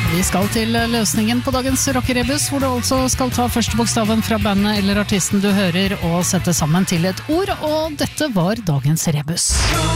Vi skal til løsningen på dagens rockerebus, hvor du altså skal ta første bokstaven fra bandet eller artisten du hører og sette sammen til et ord, og dette var dagens rebus.